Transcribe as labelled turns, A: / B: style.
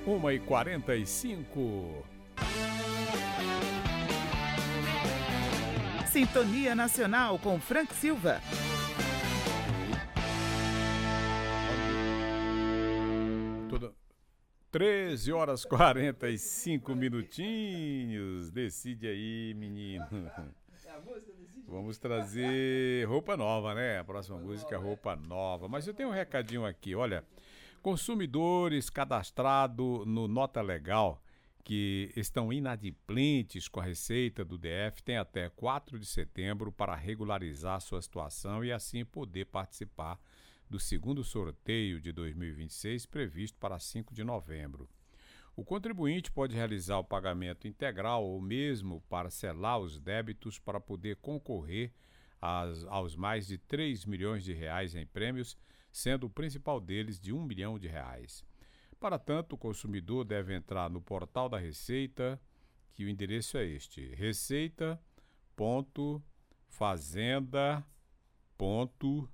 A: 1h45.
B: Sintonia Nacional com Frank Silva.
A: 13h45 minutinhos. Decide aí, menino. Vamos trazer roupa nova, né? A próxima música é roupa nova. Mas eu tenho um recadinho aqui, olha. Consumidores cadastrados no Nota Legal que estão inadimplentes com a Receita do DF têm até 4 de setembro para regularizar sua situação e assim poder participar do segundo sorteio de 2026 previsto para 5 de novembro. O contribuinte pode realizar o pagamento integral ou mesmo parcelar os débitos para poder concorrer aos mais de 3 milhões de reais em prêmios, sendo o principal deles de 1 milhão de reais. Para tanto, o consumidor deve entrar no portal da Receita, que o endereço é este: receita.fazenda.gov.br.